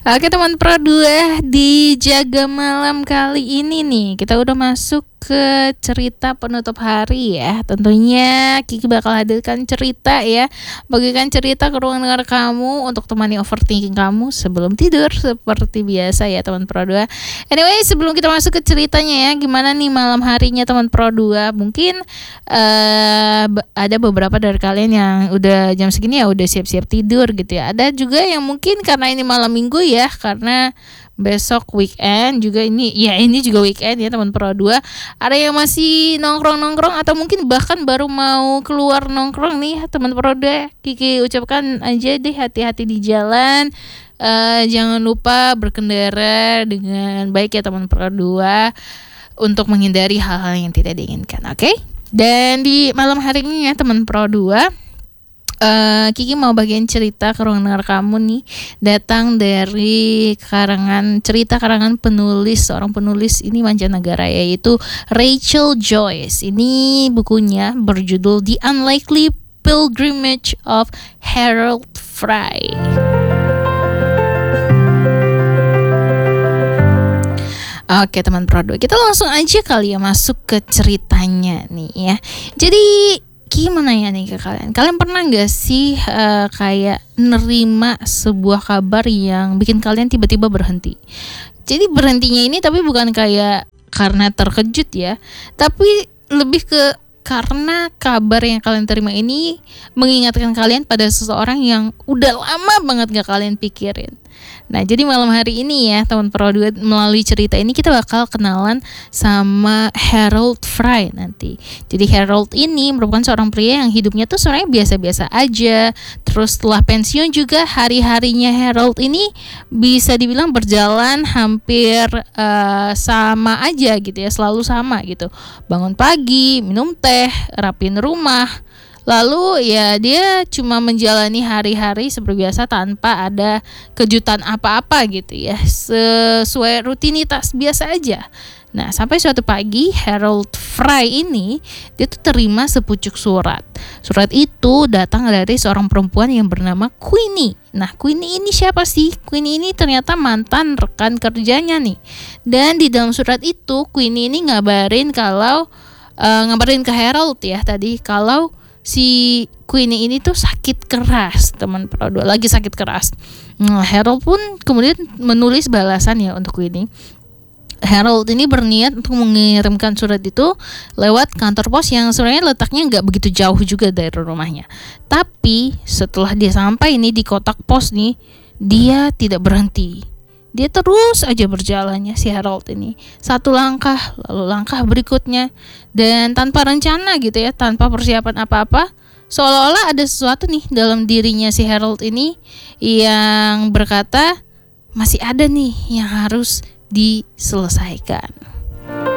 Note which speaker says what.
Speaker 1: Oke teman Pro 2, di Jaga Malam kali ini nih kita udah masuk ke cerita penutup hari ya. Tentunya Kiki bakal hadirkan cerita ya, bagikan cerita ke ruang dengar kamu untuk temani overthinking kamu sebelum tidur seperti biasa ya teman Pro 2. Anyway, sebelum kita masuk ke ceritanya ya, gimana nih malam harinya teman Pro 2? Mungkin ada beberapa dari kalian yang udah jam segini ya udah siap-siap tidur gitu ya. Ada juga yang mungkin karena ini malam minggu ya, karena besok weekend juga ini juga weekend ya teman Pro 2. Ada yang masih nongkrong-nongkrong atau mungkin bahkan baru mau keluar nongkrong nih teman Pro 2. Kiki ucapkan aja deh hati-hati di jalan. Jangan lupa berkendara dengan baik ya teman Pro 2 untuk menghindari hal-hal yang tidak diinginkan, oke? Dan di malam hari ini ya teman Pro 2, Kiki mau bagian cerita ke ruang dengar kamu nih, datang dari cerita karangan seorang penulis ini mancanegara, yaitu Rachel Joyce. Ini bukunya berjudul The Unlikely Pilgrimage of Harold Fry. Oke teman Pro 2, kita langsung aja kali ya masuk ke ceritanya nih ya. Jadi Ki mau nanya nih ke kalian pernah gak sih kayak nerima sebuah kabar yang bikin kalian tiba-tiba berhenti? Jadi berhentinya ini tapi bukan kayak karena terkejut ya, tapi lebih ke karena kabar yang kalian terima ini mengingatkan kalian pada seseorang yang udah lama banget gak kalian pikirin. Nah, jadi malam hari ini ya teman Pro 2, melalui cerita ini kita bakal kenalan sama Harold Fry nanti. Jadi Harold ini merupakan seorang pria yang hidupnya tuh sebenarnya biasa-biasa aja. Terus setelah pensiun juga hari-harinya Harold ini bisa dibilang berjalan hampir sama aja gitu ya, selalu sama gitu. Bangun pagi, minum teh, rapiin rumah. Lalu ya dia cuma menjalani hari-hari seperti biasa tanpa ada kejutan apa-apa gitu ya, sesuai rutinitas biasa aja. Nah, sampai suatu pagi Harold Fry ini dia tuh terima sepucuk surat. Surat itu datang dari seorang perempuan yang bernama Queenie. Nah, Queenie ini siapa sih? Queenie ini ternyata mantan rekan kerjanya nih. Dan di dalam surat itu Queenie ini ngabarin ke Harold ya tadi, kalau si Queenie ini tuh sakit keras teman Pro 2, lagi sakit keras. Harold pun kemudian menulis balasan ya untuk Queenie. Harold ini berniat untuk mengirimkan surat itu lewat kantor pos yang sebenarnya letaknya nggak begitu jauh juga dari rumahnya. Tapi setelah dia sampai ini di kotak pos nih, dia tidak berhenti. Dia terus aja berjalannya si Harold ini, satu langkah lalu langkah berikutnya, dan tanpa rencana gitu ya, tanpa persiapan apa-apa. Seolah-olah ada sesuatu nih dalam dirinya si Harold ini yang berkata masih ada nih yang harus diselesaikan.